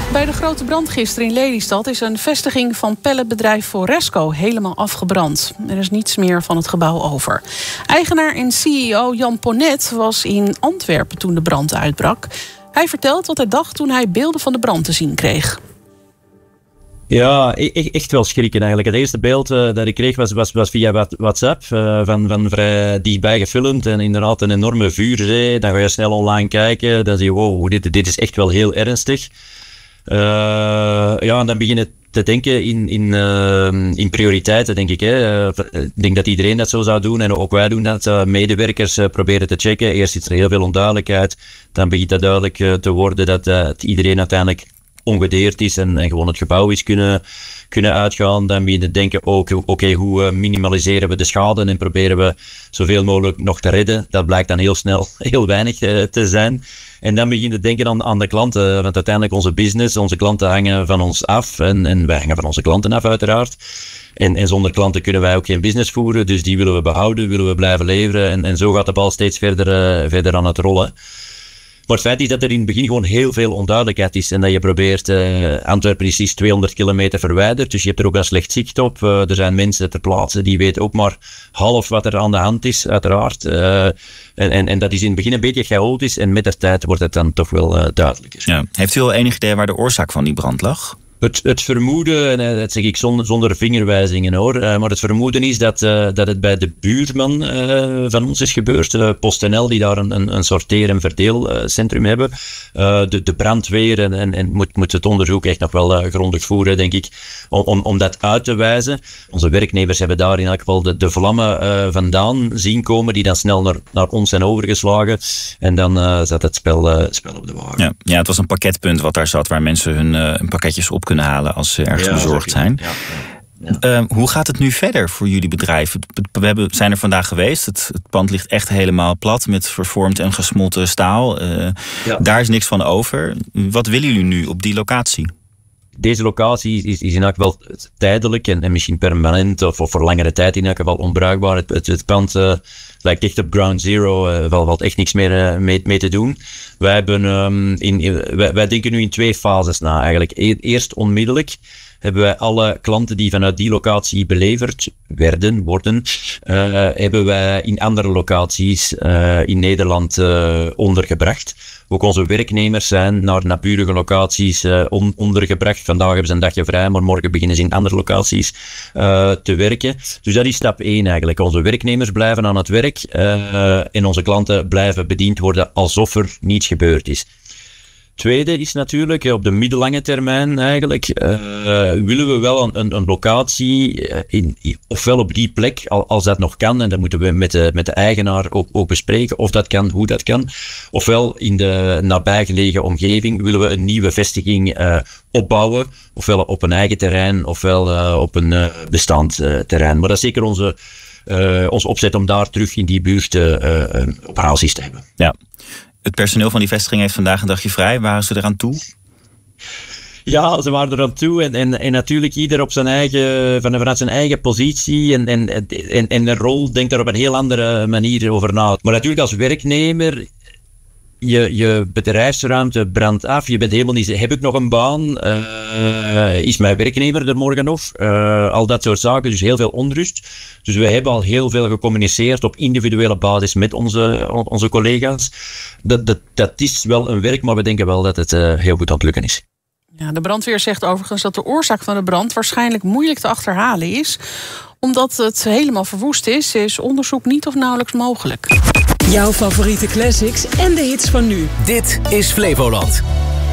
Bij de grote brand gisteren in Lelystad is een vestiging van pelletbedrijf Foresco helemaal afgebrand. Er is niets meer van het gebouw over. Eigenaar en CEO Jan Ponet was in Antwerpen toen de brand uitbrak. Hij vertelt wat hij dacht toen hij beelden van de brand te zien kreeg. Ja, echt wel schrikken eigenlijk. Het eerste beeld dat ik kreeg was via WhatsApp, van vrij dichtbij gefilmd en inderdaad een enorme vuurzee. Dan ga je snel online kijken, dan zie je, wow, dit is echt wel heel ernstig. En dan begin je te denken in prioriteiten, denk ik. Ik denk dat iedereen dat zo zou doen en ook wij doen dat. Medewerkers proberen te checken. Eerst is er heel veel onduidelijkheid. Dan begint het duidelijk te worden dat iedereen uiteindelijk ongedeerd is en gewoon het gebouw is kunnen uitgaan. Dan begin je te denken, oké, hoe minimaliseren we de schade en proberen we zoveel mogelijk nog te redden. Dat blijkt dan heel snel heel weinig te zijn. En dan begin je te denken aan de klanten, want uiteindelijk onze klanten hangen van ons af en wij hangen van onze klanten af uiteraard. En zonder klanten kunnen wij ook geen business voeren, dus die willen we behouden, willen we blijven leveren en zo gaat de bal steeds verder aan het rollen. Maar het feit is dat er in het begin gewoon heel veel onduidelijkheid is en dat je probeert, Antwerpen is 200 kilometer verwijderd, dus je hebt er ook wel slecht zicht op. Er zijn mensen ter plaatse die weten ook maar half wat er aan de hand is, uiteraard. En dat is in het begin een beetje chaotisch en met de tijd wordt het dan toch wel duidelijker. Ja. Heeft u al enig idee waar de oorzaak van die brand lag? Het vermoeden, en dat zeg ik zonder vingerwijzingen hoor, maar het vermoeden is dat het bij de buurman van ons is gebeurd. PostNL, die daar een sorteer- en verdeelcentrum hebben. De brandweer en moet het onderzoek echt nog wel grondig voeren, denk ik, om dat uit te wijzen. Onze werknemers hebben daar in elk geval de vlammen vandaan zien komen, die dan snel naar ons zijn overgeslagen. En dan zat het spel op de wagen. Ja, het was een pakketpunt wat daar zat, waar mensen hun pakketjes op kunnen halen als ze ergens bezorgd zijn. Ja. Hoe gaat het nu verder voor jullie bedrijf? We zijn er vandaag geweest. Het pand ligt echt helemaal plat met vervormd en gesmolten staal. Daar is niks van over. Wat willen jullie nu op die locatie? Deze locatie is in elk geval tijdelijk en misschien permanent of voor langere tijd in elk geval onbruikbaar. Het pand lijkt echt op ground zero, valt echt niks meer mee te doen. Wij denken nu in 2 fases na eigenlijk. Eerst onmiddellijk hebben wij alle klanten die vanuit die locatie beleverd worden, hebben wij in andere locaties in Nederland ondergebracht. Ook onze werknemers zijn naar naburige locaties ondergebracht. Vandaag hebben ze een dagje vrij, maar morgen beginnen ze in andere locaties te werken. Dus dat is stap 1 eigenlijk. Onze werknemers blijven aan het werk en onze klanten blijven bediend worden alsof er niets gebeurd is. Tweede is natuurlijk, op de middellange termijn eigenlijk, willen we wel een locatie, ofwel op die plek, als dat nog kan, en dat moeten we met de eigenaar ook bespreken, of dat kan, hoe dat kan, ofwel in de nabijgelegen omgeving willen we een nieuwe vestiging opbouwen, ofwel op een eigen terrein, ofwel op een bestaand terrein. Maar dat is zeker onze opzet om daar terug in die buurt operaties te hebben. Ja. Het personeel van die vestiging heeft vandaag een dagje vrij. Waren ze eraan toe? Ja, ze waren eraan toe en natuurlijk ieder op vanuit zijn eigen positie en de rol denkt daar op een heel andere manier over na. Maar natuurlijk als werknemer, je bedrijfsruimte brandt af, je bent helemaal niet, heb ik nog een baan, is mijn werknemer er morgen nog, al dat soort zaken, dus heel veel onrust. Dus we hebben al heel veel gecommuniceerd op individuele basis met onze collega's. Dat is wel een werk, maar we denken wel dat het heel goed aan het lukken is. Ja, de brandweer zegt overigens dat de oorzaak van de brand waarschijnlijk moeilijk te achterhalen is. Omdat het helemaal verwoest is onderzoek niet of nauwelijks mogelijk. Jouw favoriete classics en de hits van nu. Dit is Flevoland.